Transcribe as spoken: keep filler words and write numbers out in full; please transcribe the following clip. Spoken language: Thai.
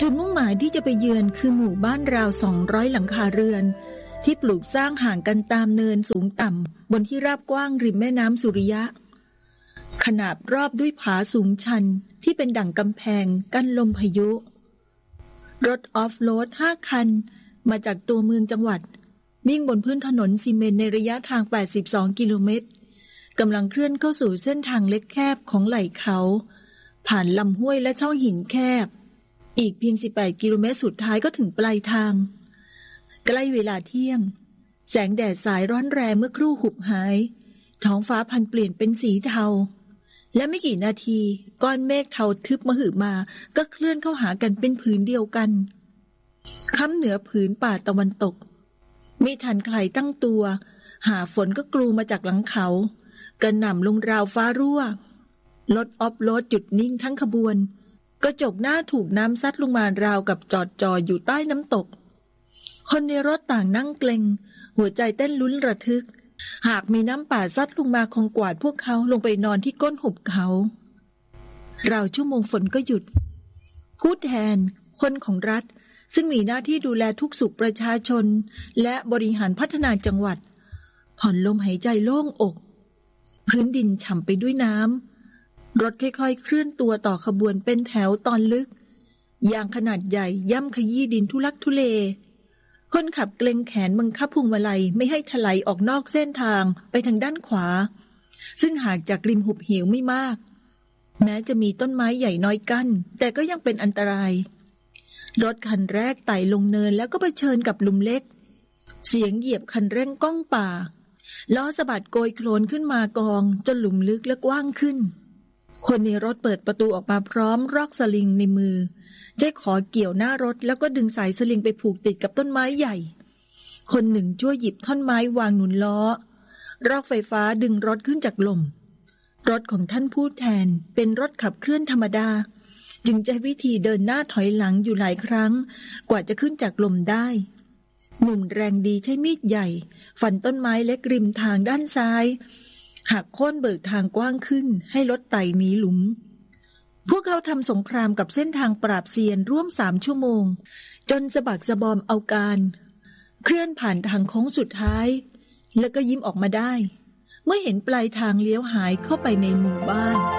จุดมุ่งหมายที่จะไปเยือนคือหมู่บ้านราวสองร้อยหลังคาเรือนที่ปลูกสร้างห่างกันตามเนินสูงต่ำบนที่ราบกว้างริมแม่น้ำสุริยะขนาบรอบด้วยผาสูงชันที่เป็นดั่งกำแพงกั้นลมพายุรถออฟโรดห้าคันมาจากตัวเมืองจังหวัดวิ่งบนพื้นถนนซีเมนต์ในระยะทางแปดสิบสองกิโลเมตรกำลังเคลื่อนเข้าสู่เส้นทางเล็กแคบของไหล่เขาผ่านลำห้วยและช่องหินแคบอีกเพียงสิบแปดกิโลเมตรสุดท้ายก็ถึงปลายทางใกล้เวลาเที่ยงแสงแดดสายร้อนแรงเมื่อครู่หุบหายท้องฟ้าพันเปลี่ยนเป็นสีเทาและไม่กี่นาทีก้อนเมฆเทาทึบมหึมาก็เคลื่อนเข้าหากันเป็นผืนเดียวกันค่ำเหนือผืนป่าตะวันตกไม่ทันใครตั้งตัวหาฝนก็กลูมาจากหลังเขากระหน่ำลงราวฟ้ารั่วรถออฟโรดหยุดนิ่งทั้งขบวนกระจกหน้าถูกน้ำซัดลงมาราวกับจอดจออยู่ใต้น้ำตกคนในรถต่างนั่งเกร็งหัวใจเต้นลุ้นระทึกหากมีน้ำป่าซัดลงมาคงกวาดพวกเขาลงไปนอนที่ก้นหุบเขาราวชั่วโมงฝนก็หยุดผู้แทนคนของรัฐซึ่งมีหน้าที่ดูแลทุกสุขประชาชนและบริหารพัฒนาจังหวัดผ่อนลมหายใจโล่งอกพื้นดินฉ่ำไปด้วยน้ำรถค่อยๆเคลื่อนตัวต่อขบวนเป็นแถวตอนลึกยางขนาดใหญ่ย่ำขยี้ดินทุลักทุเลคนขับเกรงแขนบังคับพวงมาลัยไม่ให้ถลายออกนอกเส้นทางไปทางด้านขวาซึ่งห่างจากริมหุบเหวไม่มากแม้จะมีต้นไม้ใหญ่น้อยกั้นแต่ก็ยังเป็นอันตรายรถคันแรกไต่ลงเนินแล้วก็เผชิญกับหลุมเล็กเสียงเหยียบคันเร่งก้องป่าล้อสะบัดโกยโคลนขึ้นมากองจนหลุมลึกและกว้างขึ้นคนในรถเปิดประตูออกมาพร้อมรอกสลิงในมือได้ขอเกี่ยวหน้ารถแล้วก็ดึงสายสลิงไปผูกติดกับต้นไม้ใหญ่คนหนึ่งช่วยหยิบท่อนไม้วางหนุนล้อรอกไฟฟ้าดึงรถขึ้นจากลมรถของท่านผู้แทนเป็นรถขับเคลื่อนธรรมดาจึงใช้วิธีเดินหน้าถอยหลังอยู่หลายครั้งกว่าจะขึ้นจากลมได้หนุ่มแรงดีใช้มีดใหญ่ฟันต้นไม้เล็กริมทางด้านซ้ายหักโค่นเบิกทางกว้างขึ้นให้รถไต่หนีหลุมพวกเขาทำสงครามกับเส้นทางปราบเซียนร่วมสามชั่วโมงจนสะบักสะบอมเอาการเคลื่อนผ่านทางโค้งสุดท้ายแล้วก็ยิ้มออกมาได้เมื่อเห็นปลายทางเลี้ยวหายเข้าไปในหมู่บ้าน